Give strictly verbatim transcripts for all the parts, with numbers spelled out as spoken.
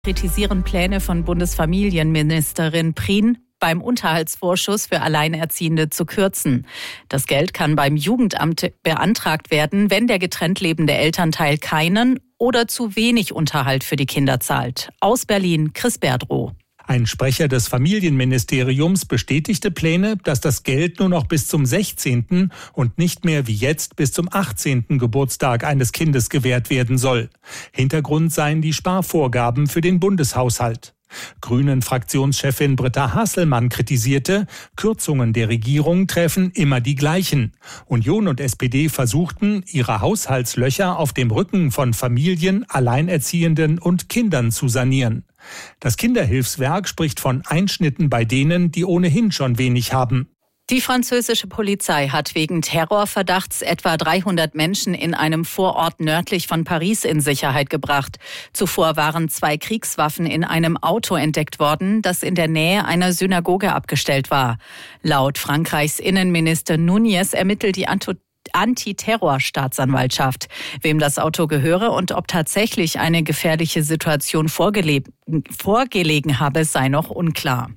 kritisieren Pläne von Bundesfamilienministerin Prien, beim Unterhaltsvorschuss für Alleinerziehende zu kürzen. Das Geld kann beim Jugendamt beantragt werden, wenn der getrennt lebende Elternteil keinen oder zu wenig Unterhalt für die Kinder zahlt. Aus Berlin, Chris Berdrow. Ein Sprecher des Familienministeriums bestätigte Pläne, dass das Geld nur noch bis zum sechzehnten und nicht mehr wie jetzt bis zum achtzehnten Geburtstag eines Kindes gewährt werden soll. Hintergrund seien die Sparvorgaben für den Bundeshaushalt. Grünen-Fraktionschefin Britta Hasselmann kritisierte, Kürzungen der Regierung treffen immer die gleichen. Union und S P D versuchten, ihre Haushaltslöcher auf dem Rücken von Familien, Alleinerziehenden und Kindern zu sanieren. Das Kinderhilfswerk spricht von Einschnitten bei denen, die ohnehin schon wenig haben. Die französische Polizei hat wegen Terrorverdachts etwa dreihundert Menschen in einem Vorort nördlich von Paris in Sicherheit gebracht. Zuvor waren zwei Kriegswaffen in einem Auto entdeckt worden, das in der Nähe einer Synagoge abgestellt war. Laut Frankreichs Innenminister Núñez ermittelt die Anto- Antiterrorstaatsanwaltschaft. Wem das Auto gehöre und ob tatsächlich eine gefährliche Situation vorgele- vorgelegen habe, sei noch unklar.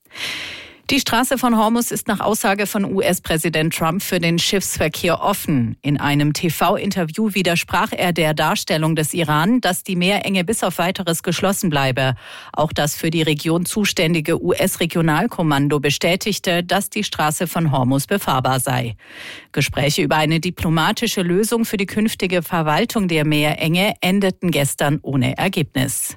Die Straße von Hormuz ist nach Aussage von U S-Präsident Trump für den Schiffsverkehr offen. In einem T V-Interview widersprach er der Darstellung des Iran, dass die Meerenge bis auf Weiteres geschlossen bleibe. Auch das für die Region zuständige U S-Regionalkommando bestätigte, dass die Straße von Hormuz befahrbar sei. Gespräche über eine diplomatische Lösung für die künftige Verwaltung der Meerenge endeten gestern ohne Ergebnis.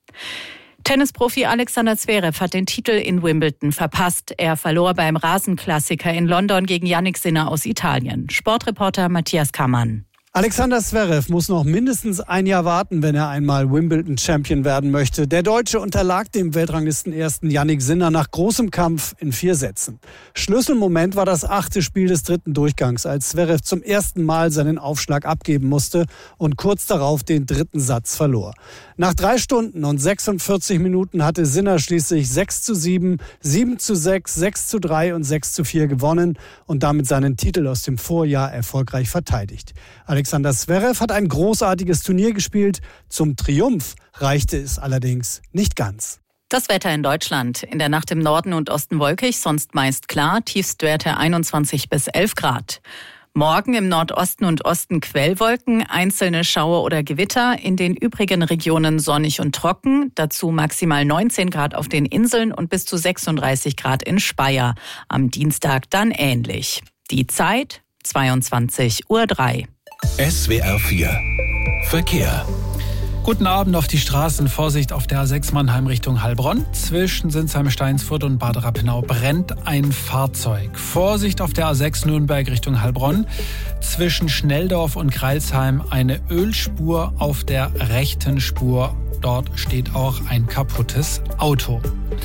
Tennisprofi Alexander Zverev hat den Titel in Wimbledon verpasst. Er verlor beim Rasenklassiker in London gegen Jannik Sinner aus Italien. Sportreporter Matthias Kammann. Alexander Zverev muss noch mindestens ein Jahr warten, wenn er einmal Wimbledon-Champion werden möchte. Der Deutsche unterlag dem Weltranglistenersten Jannik Sinner nach großem Kampf in vier Sätzen. Schlüsselmoment war das achte Spiel des dritten Durchgangs, als Zverev zum ersten Mal seinen Aufschlag abgeben musste und kurz darauf den dritten Satz verlor. Nach drei Stunden und sechsundvierzig Minuten hatte Sinner schließlich sechs zu sieben, sieben zu sechs, sechs zu drei und sechs zu vier gewonnen und damit seinen Titel aus dem Vorjahr erfolgreich verteidigt. Alexander Zverev hat ein großartiges Turnier gespielt. Zum Triumph reichte es allerdings nicht ganz. Das Wetter in Deutschland. In der Nacht im Norden und Osten wolkig, sonst meist klar. Tiefstwerte einundzwanzig bis elf Grad. Morgen im Nordosten und Osten Quellwolken, einzelne Schauer oder Gewitter. In den übrigen Regionen sonnig und trocken. Dazu maximal neunzehn Grad auf den Inseln und bis zu sechsunddreißig Grad in Speyer. Am Dienstag dann ähnlich. Die Zeit zweiundzwanzig Uhr drei. S W R vier Verkehr. Guten Abend auf die Straßen. Vorsicht auf der A sechs Mannheim Richtung Heilbronn. Zwischen Sinsheim-Steinsfurt und Bad Rappenau brennt ein Fahrzeug. Vorsicht auf der A sechs Nürnberg Richtung Heilbronn. Zwischen Schnelldorf und Kreilsheim eine Ölspur auf der rechten Spur. Dort steht auch ein kaputtes Auto.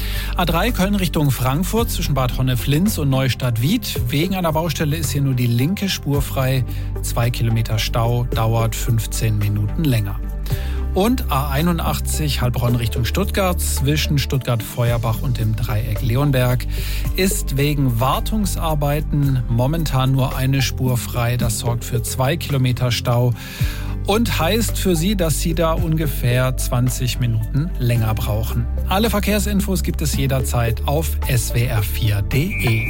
A drei Köln Richtung Frankfurt zwischen Bad Honnef-Linz und Neustadt-Wied. Wegen einer Baustelle ist hier nur die linke Spur frei. Zwei Kilometer Stau, dauert fünfzehn Minuten länger. Und A einundachtzig Heilbronn Richtung Stuttgart zwischen Stuttgart-Feuerbach und dem Dreieck Leonberg ist wegen Wartungsarbeiten momentan nur eine Spur frei. Das sorgt für zwei Kilometer Stau und heißt für Sie, dass Sie da ungefähr zwanzig Minuten länger brauchen. Alle Verkehrsinfos gibt es jederzeit auf s w r vier punkt d e.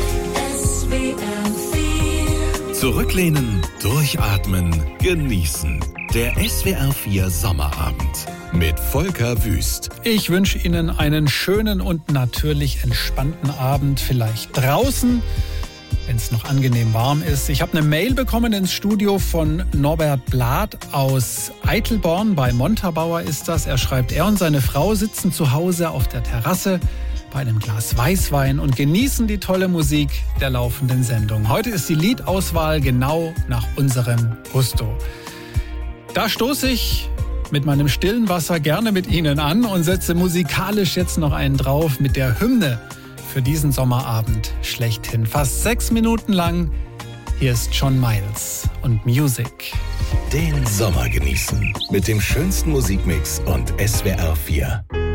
S W R vier. Zurücklehnen, durchatmen, genießen. Der S W R vier Sommerabend mit Volker Wüst. Ich wünsche Ihnen einen schönen und natürlich entspannten Abend, vielleicht draußen, wenn es noch angenehm warm ist. Ich habe eine Mail bekommen ins Studio von Norbert Blath aus Eitelborn, bei Montabaur ist das. Er schreibt, er und seine Frau sitzen zu Hause auf der Terrasse bei einem Glas Weißwein und genießen die tolle Musik der laufenden Sendung. Heute ist die Liedauswahl genau nach unserem Gusto. Da stoße ich mit meinem stillen Wasser gerne mit Ihnen an und setze musikalisch jetzt noch einen drauf mit der Hymne für diesen Sommerabend schlechthin. Fast sechs Minuten lang. Hier ist John Miles und Music. Den Sommer genießen mit dem schönsten Musikmix und S W R vier.